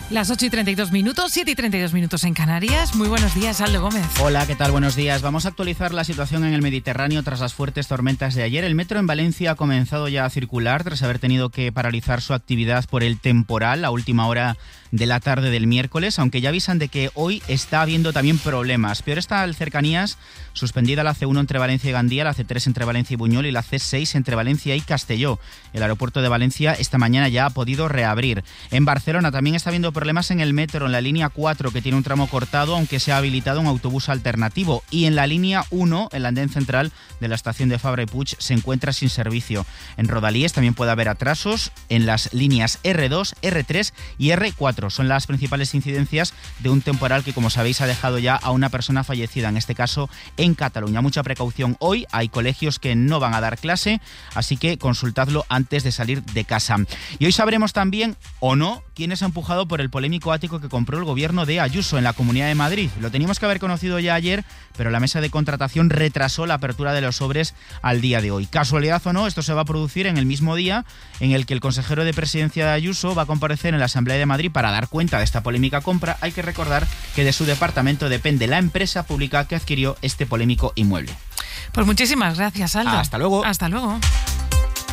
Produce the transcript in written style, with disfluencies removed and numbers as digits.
Las 8:32, 7:32 en Canarias. Muy buenos días, Aldo Gómez. Hola, ¿qué tal? Buenos días. Vamos a actualizar la situación en el Mediterráneo tras las fuertes tormentas de ayer. El metro en Valencia ha comenzado ya a circular tras haber tenido que paralizar su actividad por el temporal a última hora de la tarde del miércoles, aunque ya avisan de que hoy está habiendo también problemas. Peor está el Cercanías, suspendida la C1 entre Valencia y Gandía, la C3 entre Valencia y Buñol y la C6 entre Valencia y Castelló. El aeropuerto de Valencia esta mañana ya ha podido reabrir. En Barcelona también está habiendo problemas en el metro, en la línea 4, que tiene un tramo cortado, aunque se ha habilitado un autobús alternativo. Y en la línea 1, el andén central de la estación de Fabra y Puig, se encuentra sin servicio. En Rodalies también puede haber atrasos en las líneas R2, R3 y R4. Son las principales incidencias de un temporal que, como sabéis, ha dejado ya a una persona fallecida, en este caso en Cataluña. Mucha precaución hoy, hay colegios que no van a dar clase, así que consultadlo antes de salir de casa. Y hoy sabremos también, o no, quién es empujado por el polémico ático que compró el gobierno de Ayuso en la Comunidad de Madrid. Lo teníamos que haber conocido ya ayer, pero la mesa de contratación retrasó la apertura de los sobres al día de hoy. Casualidad o no, esto se va a producir en el mismo día en el que el consejero de presidencia de Ayuso va a comparecer en la Asamblea de Madrid para dar cuenta de esta polémica compra. Hay que recordar que de su departamento depende la empresa pública que adquirió este polémico inmueble. Pues muchísimas gracias, Aldo. Hasta luego. Hasta luego.